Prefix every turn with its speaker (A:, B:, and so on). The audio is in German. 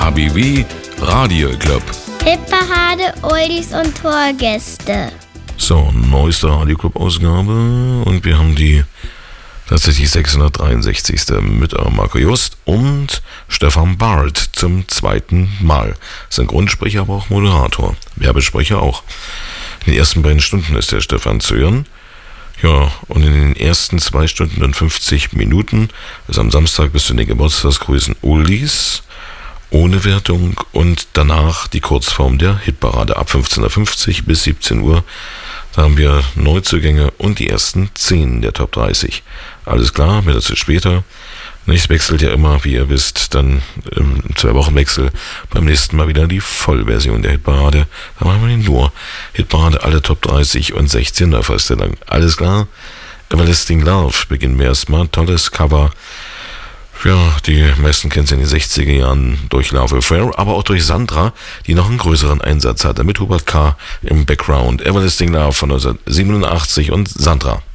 A: RBB Radio Club.
B: Hitparade, Oldies und Torgäste.
A: So, neueste Radio Club Ausgabe und wir haben die tatsächlich 663. mit Marco Just und Stefan Barth zum zweiten Mal. Synchronsprecher, aber auch Moderator. Werbesprecher auch. In den ersten beiden Stunden ist der Stefan zu hören. Ja, und in den ersten 2 Stunden und 50 Minuten ist am Samstag bis zu den Geburtstagsgrüßen Oldies ohne Wertung und danach die Kurzform der Hitparade ab 15.50 Uhr bis 17 Uhr. Da haben wir Neuzugänge und die ersten 10 der Top 30. Alles klar, mehr dazu später. Es wechselt ja immer, wie ihr wisst, dann im 2-Wochen-Wechsel beim nächsten Mal wieder die Vollversion der Hitparade. Da machen wir nur Hitparade, alle Top 30 und 16 Neuvorstellungen. Alles klar? Everlasting Love beginnen wir erstmal. Tolles Cover. Ja, die meisten kennen es in den 60er Jahren durch Love Affair, aber auch durch Sandra, die noch einen größeren Einsatz hatte, mit Hubert K. im Background. Everlasting Love von 1987 und Sandra.